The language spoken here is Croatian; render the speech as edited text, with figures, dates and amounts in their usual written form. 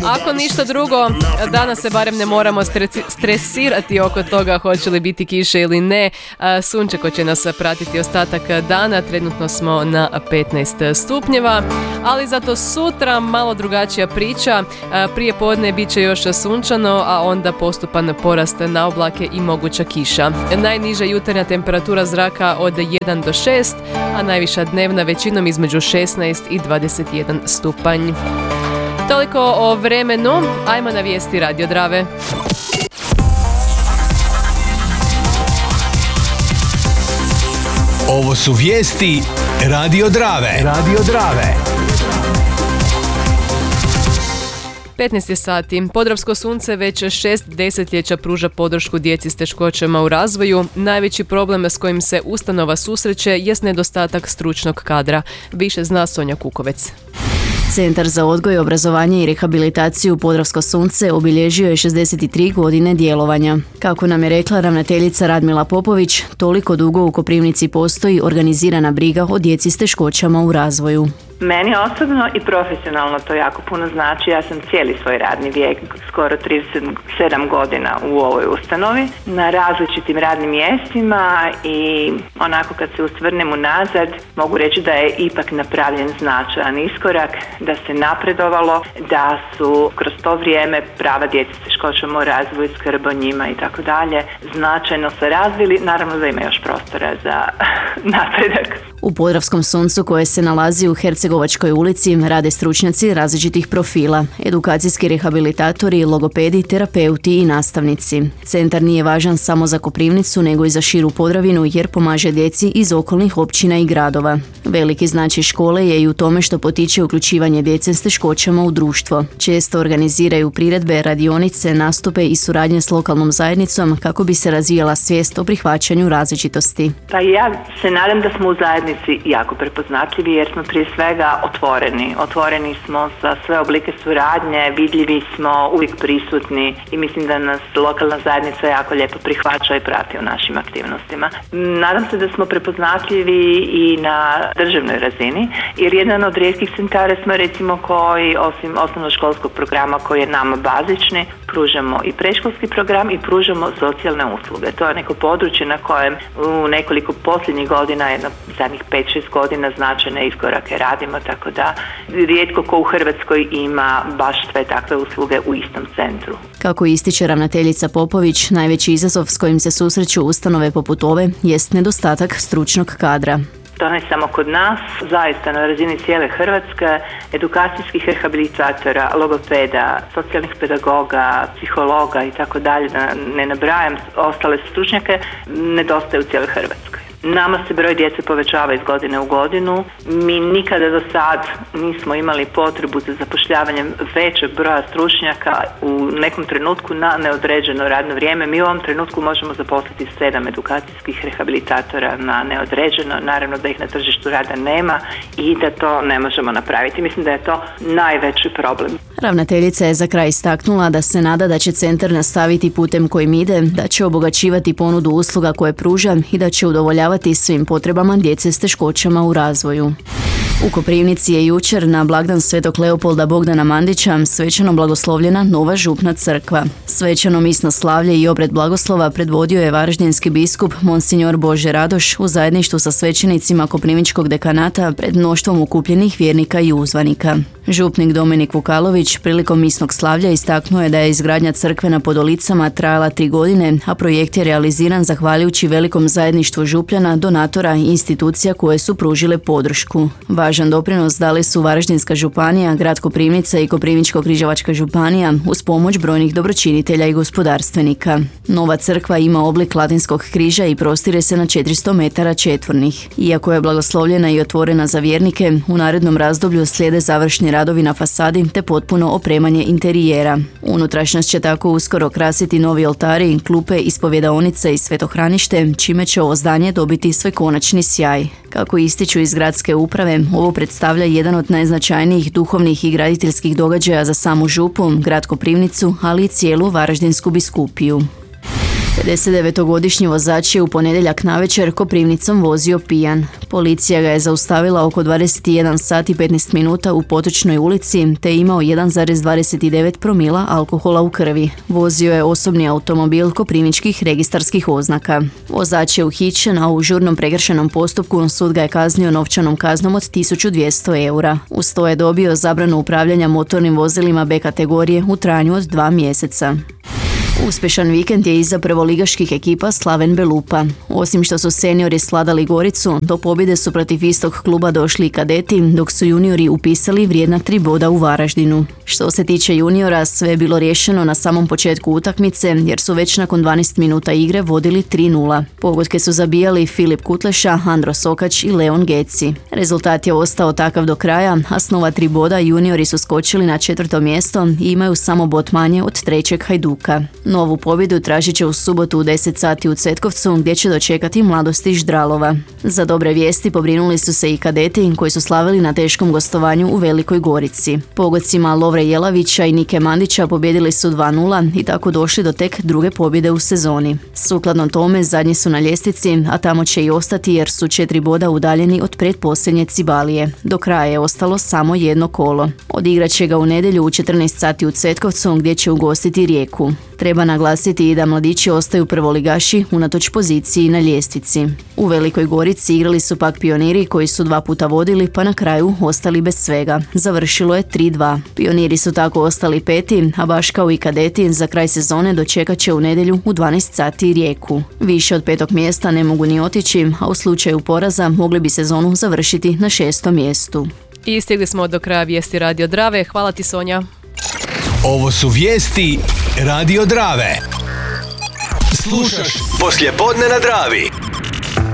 Ako ništa drugo, danas se barem ne moramo stresirati oko toga hoće li biti kiše ili ne. Sunčeko će nas pratiti ostatak dana, trenutno smo na 15 stupnjeva, ali zato sutra malo drugačija priča. Prije podne bit će još sunčano, a onda postupan porast na oblake i moguća kiša. Najniža jutarnja temperatura zraka od 1 do 6, a najviša dnevna većinom između 16 i 21 stupanj. Toliko o vremenu, ajmo na vijesti Radio Drave. Ovo su vijesti Radio Drave. Radio Drave. 15 sati. Podravsko sunce već 6 desetljeća pruža podršku djeci s teškoćama u razvoju. Najveći problem s kojim se ustanova susreće jest nedostatak stručnog kadra. Više zna Sonja Kukovec. Centar za odgoj, obrazovanje i rehabilitaciju Podravsko sunce obilježio je 63 godine djelovanja. Kako nam je rekla ravnateljica Radmila Popović, toliko dugo u Koprivnici postoji organizirana briga o djeci s teškoćama u razvoju. Meni osobno i profesionalno to jako puno znači. Ja sam cijeli svoj radni vijek, skoro 37 godina u ovoj ustanovi, na različitim radnim mjestima i onako kad se osvrnem unazad, mogu reći da je ipak napravljen značajan iskorak, da se napredovalo, da su kroz to vrijeme prava djece s teškoćama u razvoju, skrb o njima i tako dalje značajno se razvili. Naravno da ima još prostora za napredak. U Podravskom suncu koje se nalazi u Hercegovačkoj ulici rade stručnjaci različitih profila, edukacijski rehabilitatori, logopedi, terapeuti i nastavnici. Centar nije važan samo za Koprivnicu nego i za širu Podravinu jer pomaže djeci iz okolnih općina i gradova. Veliki značaj škole je i u tome što potiče uključivanje djece s teškoćama u društvo. Često organiziraju priredbe, radionice, nastupe i suradnje s lokalnom zajednicom kako bi se razvijala svijest o prihvaćanju različitosti. Pa ja se nadam da smo u zajednici jako prepoznatljivi jer smo prije svega otvoreni. Otvoreni smo za sve oblike suradnje, vidljivi smo, uvijek prisutni i mislim da nas lokalna zajednica jako lijepo prihvaća i prati u našim aktivnostima. Nadam se da smo prepoznatljivi i na državnoj razini jer jedan od rijetkih centara smo recimo koji osim osnovnoškolskog programa koji je nama bazični, pružamo i predškolski program i pružamo socijalne usluge. To je neko područje na kojem u nekoliko posljednjih godina, zadnjih 5-6 godina značajne iskorake radimo, tako da rijetko ko u Hrvatskoj ima baš sve takve usluge u istom centru. Kako ističe ravnateljica Popović, najveći izazov s kojim se susreću ustanove poput ove jest nedostatak stručnog kadra. To ne samo kod nas, zaista na razini cijele Hrvatske, edukacijskih rehabilitatora, logopeda, socijalnih pedagoga, psihologa i tako dalje, da ne nabrajam ostale stručnjake, nedostaje u cijeloj Hrvatskoj. Nama se broj djece povećava iz godine u godinu. Mi nikada do sad nismo imali potrebu za zapošljavanjem većeg broja stručnjaka u nekom trenutku na neodređeno radno vrijeme. Mi u ovom trenutku možemo zaposliti 7 edukacijskih rehabilitatora na neodređeno. Naravno da ih na tržištu rada nema i da to ne možemo napraviti. Mislim da je to najveći problem. Ravnateljica je za kraj istaknula da se nada da će centar nastaviti putem kojim ide, da će obogaćivati ponudu usluga koje pruža i da će udovoljavati svim potrebama djece s teškoćama u razvoju. U Koprivnici je jučer na blagdan Svetog Leopolda Bogdana Mandića svečano blagoslovljena nova župna crkva. Svečano misno slavlje i obred blagoslova predvodio je varaždinski biskup Monsignor Bože Radoš u zajedništvu sa svećenicima Koprivničkog dekanata pred mnoštvom okupljenih vjernika i uzvanika. Župnik Dominik Vukalović prilikom misnog slavlja istaknuo je da je izgradnja crkve na Podolicama trajala 3 godine, a projekt je realiziran zahvaljujući velikom zajedništvu župljana, donatora i institucija koje su pružile podršku. Važan doprinos dali su Varaždinska županija, grad Koprivnica i Koprivničko-križevačka županija uz pomoć brojnih dobročinitelja i gospodarstvenika. Nova crkva ima oblik latinskog križa i prostire se na 400 metara četvornih. Iako je blagoslovljena i otvorena za vjernike, u narednom razdoblju slijede završni radovi na fasadi te potpuno opremanje interijera. Unutrašnjost će tako uskoro krasiti novi oltari, klupe, ispovjedaonice i svetohranište, čime će ovo zdanje dobiti svekonačni sjaj. Kako ističu iz gradske uprave, ovo predstavlja jedan od najznačajnijih duhovnih i graditeljskih događaja za samu župu, grad Koprivnicu, ali i cijelu Varaždinsku biskupiju. 59-godišnji vozač je u ponedjeljak navečer Koprivnicom vozio pijan. Policija ga je zaustavila oko 21 sat i 15 minuta u Potočnoj ulici te imao 1,29 promila alkohola u krvi. Vozio je osobni automobil koprivničkih registarskih oznaka. Vozač je uhićen, a u žurnom prekršajnom postupku sud ga je kaznio novčanom kaznom od 1200 eura. Uz to je dobio zabranu upravljanja motornim vozilima B kategorije u trajanju od 2 mjeseca. Uspješan vikend je iza prvoligaških ekipa Slaven Belupa. Osim što su seniori sladali Goricu, do pobjede su protiv istog kluba došli i kadeti, dok su juniori upisali vrijedna 3 boda u Varaždinu. Što se tiče juniora, sve je bilo riješeno na samom početku utakmice, jer su već nakon 12 minuta igre vodili 3:0. Pogodke su zabijali Filip Kutleša, Andro Sokač i Leon Geci. Rezultat je ostao takav do kraja, a s nova 3 boda juniori su skočili na 4. mjesto i imaju samo bod manje od 3. Hajduka. Novu pobjedu tražit će u subotu u 10 sati u Cetkovcu, gdje će dočekati Mladost iz Ždralova. Za dobre vijesti pobrinuli su se i kadeti koji su slavili na teškom gostovanju u Velikoj Gorici. Pogodcima Lovre Jelavića i Nike Mandića pobjedili su 2:0 i tako došli do tek druge pobjede u sezoni. Sukladno tome zadnji su na ljestvici, a tamo će i ostati jer su 4 boda udaljeni od pretposljednje Cibalije. Do kraja je ostalo samo jedno kolo. Odigrat će ga u nedjelju u 14 sati u Cetkovcu, gdje će ugostiti Rijeku. Treba naglasiti i da mladići ostaju prvoligaši unatoč poziciji na ljestvici. U Velikoj Gorici igrali su pak Pioniri koji su 2 puta vodili pa na kraju ostali bez svega. Završilo je 3:2. Pioniri su tako ostali 5, a baš kao i kadeti za kraj sezone dočekat će u nedjelju u 12 sati Rijeku. Više od 5. mjesta ne mogu ni otići, a u slučaju poraza mogli bi sezonu završiti na 6. mjestu. I stigli smo do kraja vijesti Radio Drave. Hvala ti, Sonja. Ovo su vijesti Radio Drave. Slušaš poslijepodne na Dravi.